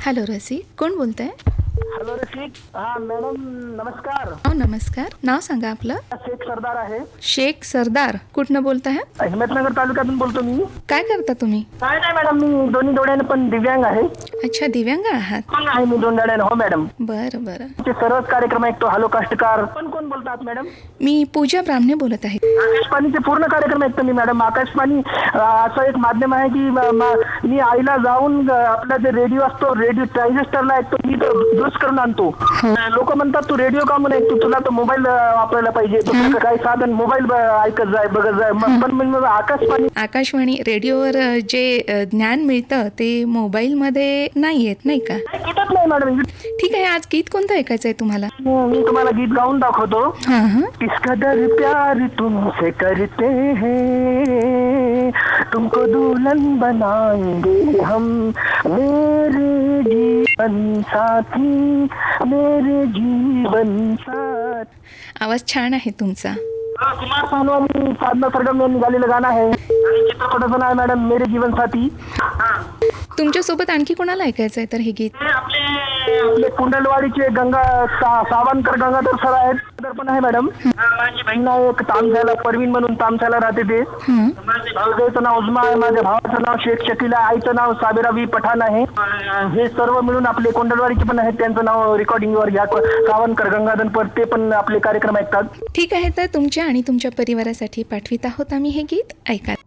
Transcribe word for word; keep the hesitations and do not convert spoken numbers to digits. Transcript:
Hello रसिक, कोण बोलतंय? Hello रसिक. हा मॅडम नमस्कार. हो नमस्कार. नाव सांगा आपलं. शेख सरदार आहे. शेख सरदार. कुठनं बोलताय? अहमदनगर तालुक्यातून बोलतो मी. काय करता तुम्ही? काय नाही मॅडम, मी दोन्ही डोळ्याने पण दिव्यांग आहे. अच्छा, दिव्यांग आहात? पण आहे मी दोन डोळ्याने. हो मॅडम. बरं बरं. ते सर्वच कार्यक्रम ऐकतो. हॅलो काष्टकार. पण कोण बोलतात मॅडम? मी पूजा ब्राह्मणे बोलत आहे. आकाशवाणीचे पूर्ण कार्यक्रम ऐकतो मी मॅडम. आकाशवाणी अं, असं एक माध्यम आहे की म- म- मी आईला जाऊन अं, आपला जे रेडिओ असतो, रेडिओ ट्रान्झिस्टरला ऐकतो. मी तो दुरुस्त करून आणतो. लोक म्हणतात तू रेडिओ का म्हणून ऐकतो, तुला तर मोबाईल वापरायला पाहिजे. दुसरं काही साधन मोबाईल ऐकत जाय बघत जाय. मग पण मग आकाशवाणी आकाशवाणी रेडिओवर अ, जे अ, ज्ञान मिळतं ते मोबाईलमध्ये नाही येत, नाही का? गीतच नाही मॅडम. ठीक आहे, आज गीत कोणतं ऐकायचं आहे तुम्हाला? मी तुम्हाला गीत गाऊन दाखवतो. हां हां. किस कदर प्यार तुमसे करते हैं, तुमको दुल्हन बनाएंगे हम, मेरे जीवन साथी, मेरे जीवन साथी. आवाज छान आहे तुमचा. कुमार सानू आणि साधना सरगम यांनी गालेलं गाणं आहे आणि चित्रपटाचं नाव आहे मॅडम मेरे जीवन साथी. तुमच्यासोबत आणखी कोणाला ऐकायचं आहे तर हे गीत? हे आपले आपले कुंडलवाडीचे गंगा सा- सावंतकर गंगाधर सर आहेत. सर पण आहे मॅडम. माझी बहीण आहे एक तामसाला, परवीन म्हणून तामसाला राहते ते. हं. माझ्या भाऊजाईचं नाव उजमा आहे, माझ्या भावाचं नाव शेख शकील आहे, आईचं नाव साबिरा वी पठाण आहे. हे सर्व मिळून आपले कोंडलवाडीचे पण आहेत, त्यांचं नाव रेकॉर्डिंगवर घ्या. सावंतकर गंगाधर पर ते पण आपले कार्यक्रम ऐकतात. ठीक आहे, तर तुमच्या आणि तुमच्या परिवारासाठी पाठवित आहोत आम्ही हे गीत. ऐका.